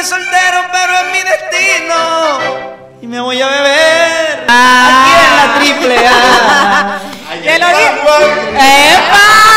soltero, pero es mi destino. Y me voy a beber aquí en la triple A. ¡Te lo digo! ¡Epa!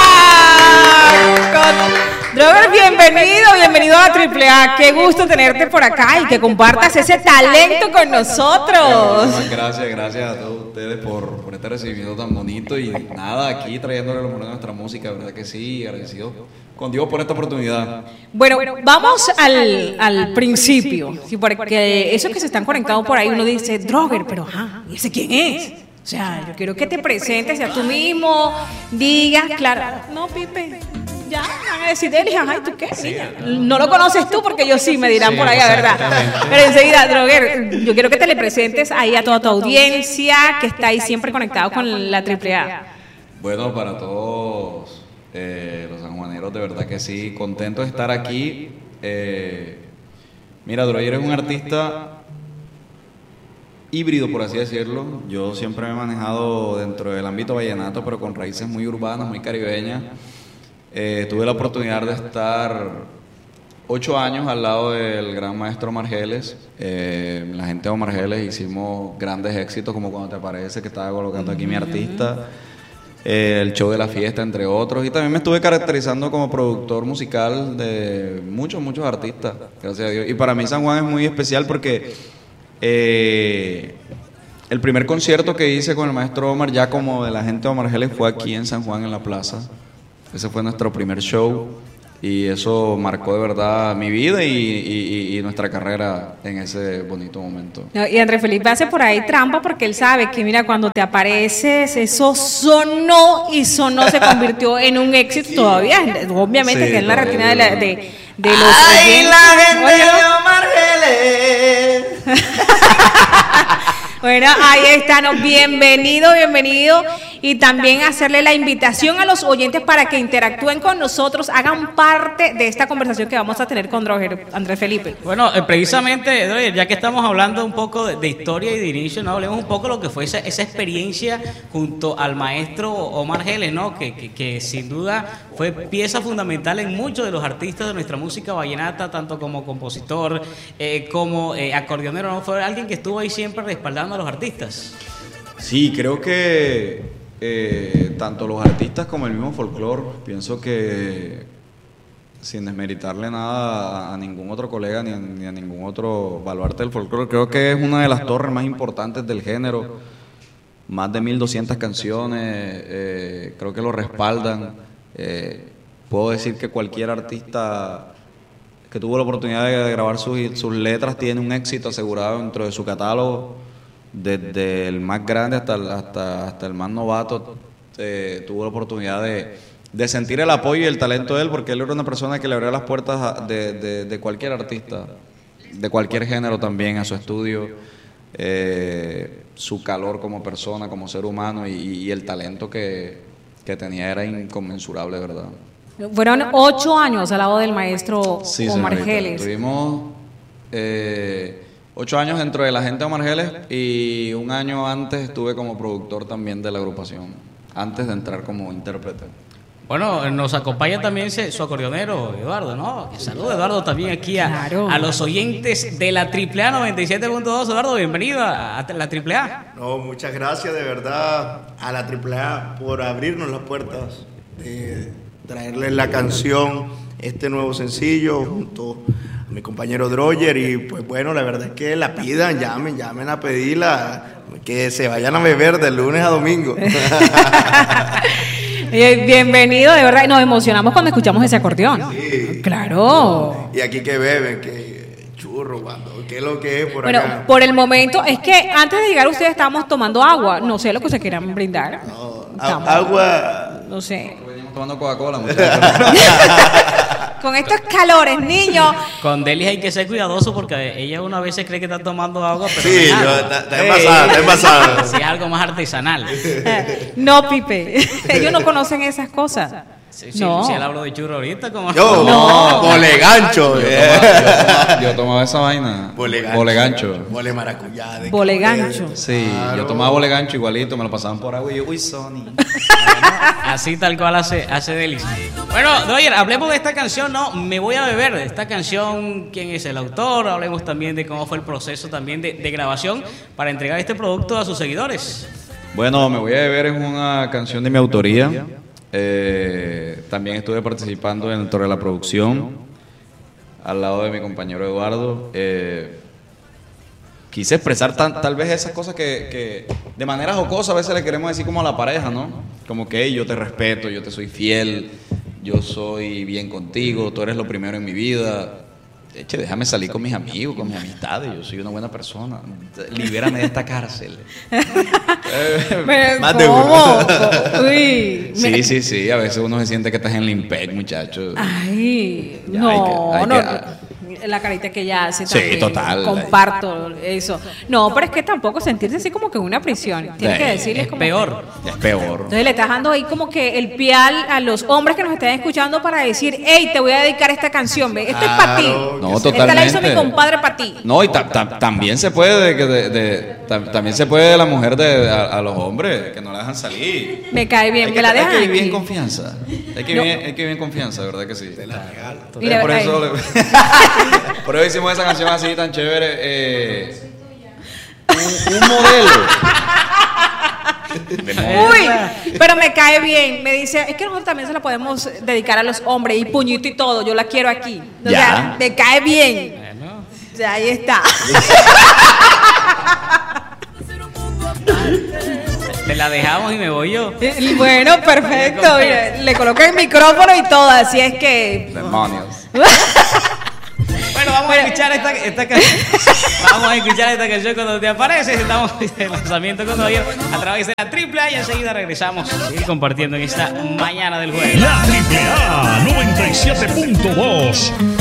Droger, bienvenido a Triple A. Qué gusto tenerte por acá y que compartas ese talento con nosotros. Gracias a todos ustedes por este recibimiento tan bonito y nada, aquí trayéndole lo mejor de nuestra música, verdad que sí, agradecido con Dios por esta oportunidad. Bueno, vamos al principio, sí, porque esos que se están conectados por ahí, uno dice, Droger, pero ¿y ese quién es? O sea, yo quiero que te presentes a tú mismo, digas, claro, no, Pipe, ya, van a decir, ay, ¿tú qué? Sí, no lo conoces tú porque yo sí, me dirán por ahí, la verdad. Pero enseguida, Droger, yo quiero que te le presentes ahí a toda tu audiencia que está ahí siempre conectado con la AAA. Bueno, para todos los sanjuaneros, de verdad que sí, contento de estar aquí. Mira, Droger es un artista híbrido, por así decirlo. Yo siempre me he manejado dentro del ámbito vallenato, pero con raíces muy urbanas, muy caribeñas. Tuve la oportunidad de estar 8 años al lado del gran maestro Omar Geles. La gente de Omar Geles hicimos grandes éxitos, como Cuando te parece, que estaba colocando aquí mi artista, el show de la fiesta, entre otros. Y también me estuve caracterizando como productor musical de muchos artistas, gracias a Dios. Y para mí San Juan es muy especial porque el primer concierto que hice con el maestro Omar, ya como de la gente de Omar Geles, fue aquí en San Juan, en la plaza. Ese fue nuestro primer show y eso marcó de verdad mi vida y nuestra carrera en ese bonito momento. Y Andrés Felipe hace por ahí trampa porque él sabe que, mira, cuando te apareces, eso sonó y sonó, se convirtió en un éxito todavía. Obviamente sí, que es la retina de los ¡ay, la gente de Omar Geles! Bueno, ahí están, bienvenido. Y también hacerle la invitación a los oyentes para que interactúen con nosotros, hagan parte de esta conversación que vamos a tener con Droger, Andrés Felipe. Bueno, precisamente, Droger, ya que estamos hablando un poco de historia y de inicio, ¿no? Hablemos un poco de lo que fue esa experiencia junto al maestro Omar Geles, ¿no? Que sin duda fue pieza fundamental en muchos de los artistas de nuestra música vallenata, tanto como compositor, como acordeonero, ¿no? Fue alguien que estuvo ahí siempre respaldando a los artistas. Sí, creo que tanto los artistas como el mismo folclore, pienso que sin desmeritarle nada a ningún otro colega ni a ningún otro baluarte del folclore, creo que es una de las torres más importantes del género. Más de 1200 canciones, creo que lo respaldan. Puedo decir que cualquier artista que tuvo la oportunidad de grabar sus letras tiene un éxito asegurado dentro de su catálogo. Desde el más grande hasta el más novato, tuvo la oportunidad de sentir el apoyo y el talento de él, porque él era una persona que le abrió las puertas de cualquier artista, de cualquier género también, a su estudio, su calor como persona, como ser humano y el talento que tenía era inconmensurable, ¿verdad? Fueron 8 años al lado del maestro Omar Geles. Tuvimos 8 años dentro de la gente de Omar Geles y 1 año antes estuve como productor también de la agrupación, antes de entrar como intérprete. Bueno, nos acompaña también su acordeonero, Eduardo, ¿no? Saludos, Eduardo, también aquí a los oyentes de la AAA 97.2. Eduardo, bienvenido a la AAA. No, muchas gracias de verdad a la AAA por abrirnos las puertas, traerles la canción, este nuevo sencillo junto a mi compañero Droger. Y pues bueno, la verdad es que la pidan, llamen a pedirla, que se vayan a beber de lunes a domingo. Bienvenido, de verdad, nos emocionamos cuando escuchamos ese acordeón. Sí. Claro. Y aquí que beben, que churro, ¿qué es lo que es por bueno, acá? Por el momento, es que antes de llegar ustedes estábamos tomando agua, no sé lo que se quieran brindar. No, agua. No sé. Venimos tomando Coca-Cola, muchachos. Con estos calores, niños. Con Delis hay que ser cuidadoso porque ella una vez cree que está tomando agua, pero sí, está envasada. Sí, es algo más artesanal. No, Pipe, ellos no conocen esas cosas. Si No. él habló de churro ahorita, como Yo, No. bolegancho. Yo tomaba esa vaina. Bolegancho. Bole maracuyá. de Bolegancho. café. Sí, Claro. yo tomaba bolegancho igualito, me lo pasaban por agua y yo, uy, Sony. así tal cual hace Delis. Bueno, Droyer, hablemos de esta canción, ¿no? Me voy a beber. De esta canción, quién es el autor, hablemos también de cómo fue el proceso también de grabación para entregar este producto a sus seguidores. Bueno, Me Voy a Beber es una canción de mi autoría. También estuve participando dentro de la producción, al lado de mi compañero Eduardo. Quise expresar tal vez esas cosas que de manera jocosa a veces le queremos decir como a la pareja, ¿no? Como que hey, yo te respeto, yo te soy fiel, yo soy bien contigo, tú eres lo primero en mi vida. Eche, déjame salir con mis amigos, con mis amistades, yo soy una buena persona. Libérame de esta cárcel. Pero, Más de ¿cómo? Uy. Sí, a veces uno se siente que estás en Limpec, muchachos. Ay, Ya, no, hay que- no. La carita que ella hace Sí, también. total. Comparto eso. No, pero es que tampoco sentirse así como que en una prisión. Tienes Sí, que decirles Es como peor. Es peor. Entonces le estás dando ahí como que el pial a los hombres que nos están escuchando para decir, hey, te voy a dedicar esta canción, ve, esto es para ti. Claro, No, Esta la totalmente. hizo mi compadre para ti. No, y también se puede también se puede de la mujer a los hombres que no la dejan salir. Me cae bien, Hay me que, la hay dejan que vivir aquí. en confianza. Hay que, No. vivir en confianza, ¿verdad que sí? Mira, Por ay. eso, por eso hicimos esa canción así tan chévere. Un modelo. Uy, pero me cae bien. Me dice, es que nosotros también se la podemos dedicar a los hombres y puñito y todo. Yo la quiero aquí. O Ya. sea, me cae bien. Bueno, O sea, ahí está. te la dejamos y me voy yo. Bueno, perfecto. Mira, le coloqué el micrófono y todo, así es que. Demonios. Bueno, vamos a escuchar esta canción. Vamos a escuchar esta canción cuando te apareces. Estamos en el lanzamiento con Droyer a través de la AAA y enseguida regresamos a seguir compartiendo en esta mañana del jueves. La AAA 97.2